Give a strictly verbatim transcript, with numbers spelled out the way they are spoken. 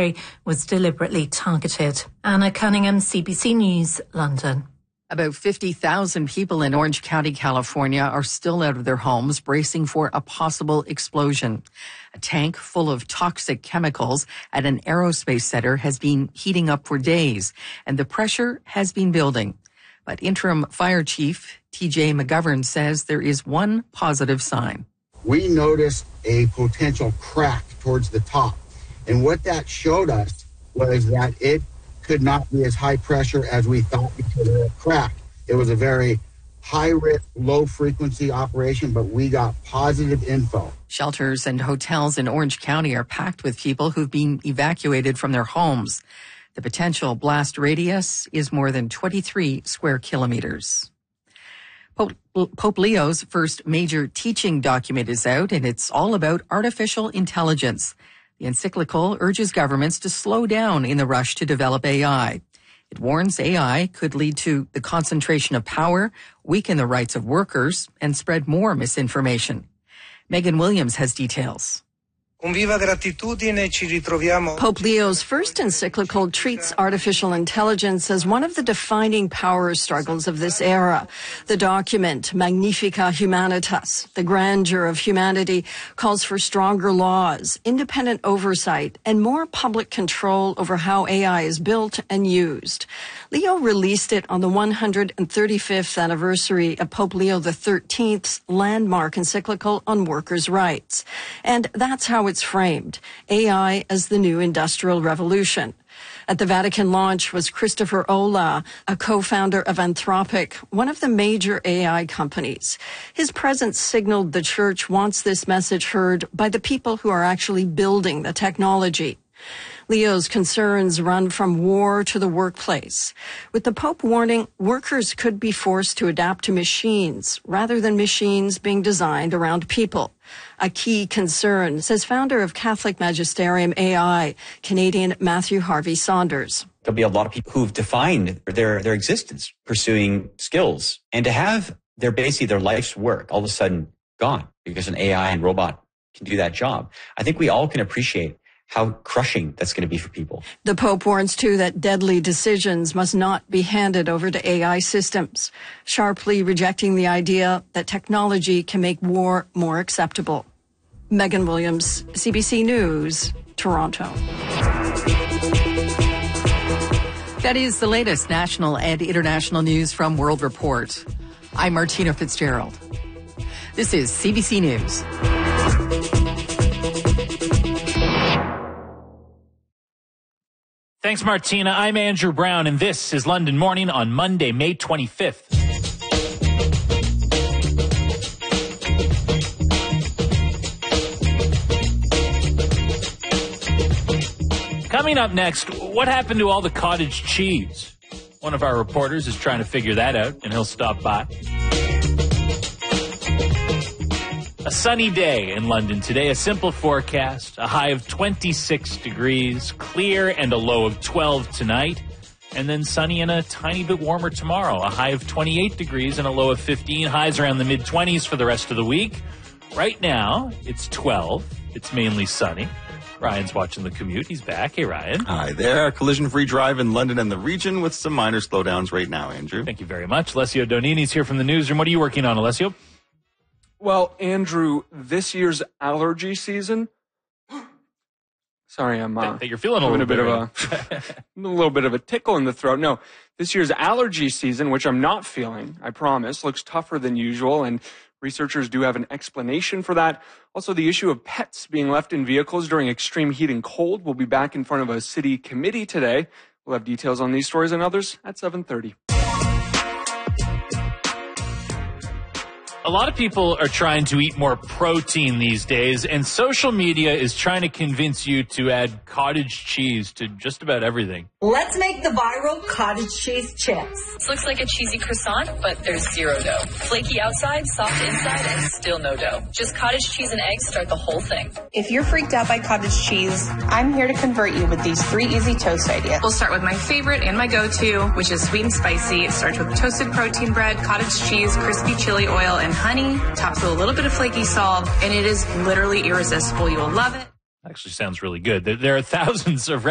say was deliberately targeted. Anna Cunningham, C B C News, London. About fifty thousand people in Orange County, California are still out of their homes, bracing for a possible explosion. A tank full of toxic chemicals at an aerospace center has been heating up for days, and the pressure has been building. But interim fire chief T J McGovern says there is one positive sign. We noticed a potential crack towards the top. And what that showed us was that it could not be as high pressure as we thought because of the crack. It was a very high-risk, low-frequency operation, but we got positive info. Shelters and hotels in Orange County are packed with people who've been evacuated from their homes. The potential blast radius is more than twenty-three square kilometers. Pope, Pope Leo's first major teaching document is out, and it's all about artificial intelligence. The encyclical urges governments to slow down in the rush to develop A I. It warns A I could lead to the concentration of power, weaken the rights of workers, and spread more misinformation. Megan Williams has details. Pope Leo's first encyclical treats artificial intelligence as one of the defining power struggles of this era. The document, Magnificat Humanitas, the grandeur of humanity, calls for stronger laws, independent oversight, and more public control over how A I is built and used. Leo released it on the one hundred thirty-fifth anniversary of Pope Leo the thirteenth's landmark encyclical on workers' rights. And that's how it's framed, A I as the new industrial revolution. At the Vatican launch was Christopher Olah, a co-founder of Anthropic, one of the major A I companies. His presence signaled the church wants this message heard by the people who are actually building the technology. Leo's concerns run from war to the workplace. With the Pope warning, workers could be forced to adapt to machines rather than machines being designed around people. A key concern, says founder of Catholic Magisterium A I, Canadian Matthew Harvey Saunders. There'll be a lot of people who've defined their, their existence pursuing skills, and to have their basically their life's work all of a sudden gone because an A I and robot can do that job. I think we all can appreciate how crushing that's going to be for people. The Pope warns, too, that deadly decisions must not be handed over to A I systems, sharply rejecting the idea that technology can make war more acceptable. Megan Williams, C B C News, Toronto. That is the latest national and international news from World Report. I'm Martina Fitzgerald. This is C B C News. Thanks, Martina. I'm Andrew Brown, and this is London Morning on Monday, May twenty-fifth. Coming up next, what happened to all the cottage cheese? One of our reporters is trying to figure that out, and he'll stop by. A sunny day in London today, a simple forecast, a high of twenty-six degrees, clear and a low of twelve tonight, and then sunny and a tiny bit warmer tomorrow, a high of twenty-eight degrees and a low of fifteen, highs around the mid-twenties for the rest of the week. Right now, it's twelve. It's mainly sunny. Ryan's watching the commute. He's back. Hey, Ryan. Hi there. Collision-free drive in London and the region with some minor slowdowns right now, Andrew. Thank you very much. Alessio Donini's here from the newsroom. What are you working on, Alessio? Well, Andrew, this year's allergy season. Sorry, I'm uh, hey, you're feeling a little a bit bit of a, a little bit of a tickle in the throat. No, this year's allergy season, which I'm not feeling, I promise, looks tougher than usual, and researchers do have an explanation for that. Also, the issue of pets being left in vehicles during extreme heat and cold will be back in front of a city committee today. We'll have details on these stories and others at seven thirty. A lot of people are trying to eat more protein these days, and social media is trying to convince you to add cottage cheese to just about everything. Let's make the viral cottage cheese chips. This looks like a cheesy croissant, but there's zero dough. Flaky outside, soft inside, and still no dough. Just cottage cheese and eggs start the whole thing. If you're freaked out by cottage cheese, I'm here to convert you with these three easy toast ideas. We'll start with my favorite and my go-to, which is sweet and spicy. It starts with toasted protein bread, cottage cheese, crispy chili oil, and honey, topped with a little bit of flaky salt, and it is literally irresistible. You will love it. Actually sounds really good. There are thousands of